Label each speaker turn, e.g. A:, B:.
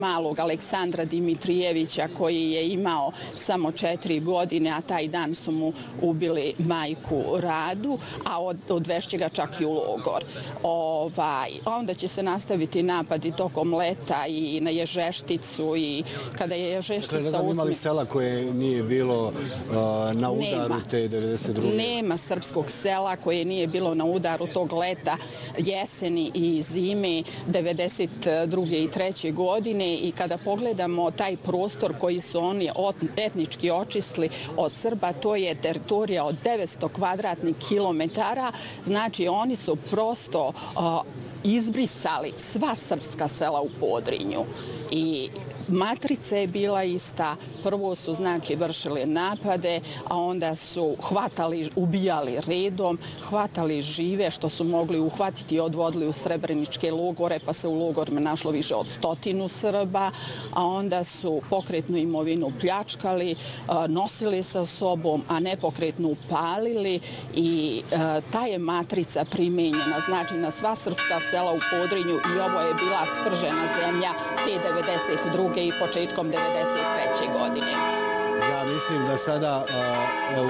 A: malog Aleksandra Dimitrijevića koji je imao samo 4 godine, a taj dan su mu ubili majku Radu, a odvešće ga čak i u logor. Onda će se nastaviti napadi tokom leta i na Ježešticu i kada je Ježeštica...
B: Dakle, ne znam ima li sela koje nije bilo na udaru te 92.
A: Nema srpskog sela koje nije bilo na udaru tog leta, jeseni i zime 92. i 3. godine. I kada pogledamo taj prostor koji su oni etnički očistili od Srba, to je teritorija od 900 kvadratnih kilometara. Znači, oni su prosto izbrisali sva srpska sela u Podrinju. I matrica je bila ista. Prvo su, znači, vršili napade, a onda su ubijali redom, hvatali žive što su mogli uhvatiti i odvodili u srebreničke logore, pa se u logorima našlo više od 100 Srba, a onda su pokretnu imovinu pljačkali, nosili sa sobom, a nepokretnu palili i ta je matrica primenjena, znači, na sva srpska sela u Podrinju i ovo je bila spržena zemlja te 92. i početkom 93. godine.
B: Ja mislim da sada